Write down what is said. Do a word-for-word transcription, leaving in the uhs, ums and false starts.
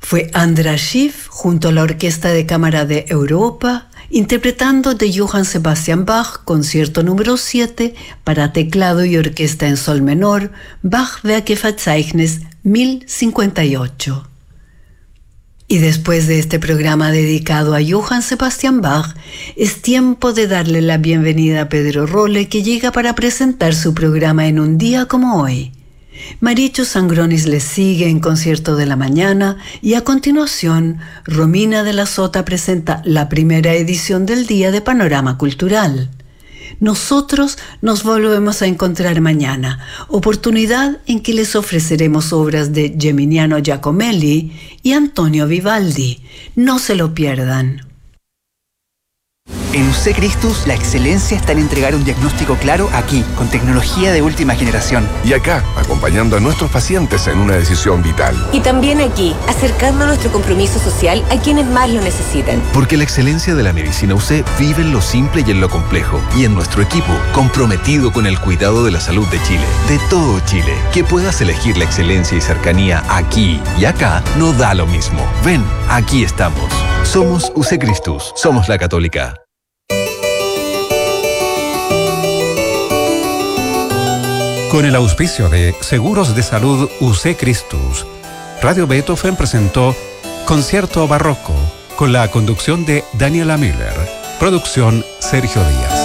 Fue András Schiff junto a la Orquesta de Cámara de Europa, interpretando de Johann Sebastian Bach, concierto número siete para teclado y orquesta en sol menor, Bach-Werke-Verzeichnis mil cincuenta y ocho. Y después de este programa dedicado a Johann Sebastian Bach, es tiempo de darle la bienvenida a Pedro Rolle, que llega para presentar su programa en un día como hoy. Maricho Sangronis le sigue en Concierto de la Mañana y a continuación Romina de la Sota presenta la primera edición del Día de Panorama Cultural. Nosotros nos volvemos a encontrar mañana, oportunidad en que les ofreceremos obras de Geminiano Giacomelli y Antonio Vivaldi. No se lo pierdan. En U C Christus, la excelencia está en entregar un diagnóstico claro aquí, con tecnología de última generación. Y acá, acompañando a nuestros pacientes en una decisión vital. Y también aquí, acercando nuestro compromiso social a quienes más lo necesitan. Porque la excelencia de la medicina U C vive en lo simple y en lo complejo. Y en nuestro equipo, comprometido con el cuidado de la salud de Chile. De todo Chile. Que puedas elegir la excelencia y cercanía aquí y acá no da lo mismo. Ven, aquí estamos. Somos U C Christus. Somos la Católica. Con el auspicio de Seguros de Salud U C Christus, Radio Beethoven presentó Concierto Barroco, con la conducción de Daniela Miller. Producción Sergio Díaz.